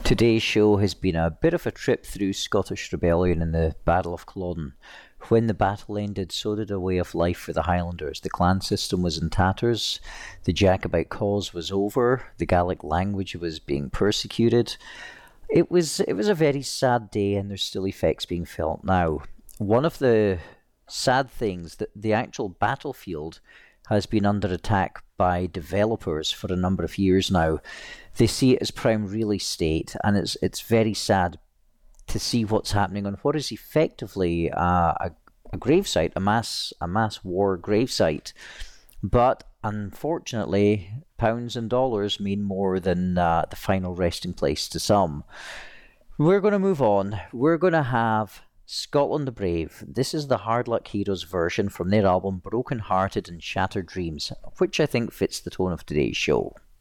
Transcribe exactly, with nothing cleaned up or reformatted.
Today's show has been a bit of a trip through Scottish rebellion in the Battle of Culloden. When the battle ended, so did a way of life for the Highlanders. The clan system was in tatters, the Jacobite cause was over, the Gaelic language was being persecuted. It was it was a very sad day, and there's still effects being felt now. One of the sad things that the actual battlefield has been under attack by developers for a number of years now. They see it as prime real estate, and it's it's very sad to see what's happening on what is effectively uh, a a gravesite, a mass a mass war gravesite. But unfortunately, pounds and dollars mean more than uh, the final resting place to some. We're going to move on. We're going to have Scotland the Brave. This is the Hard Luck Heroes version from their album Broken Hearted and Shattered Dreams, which I think fits the tone of today's show.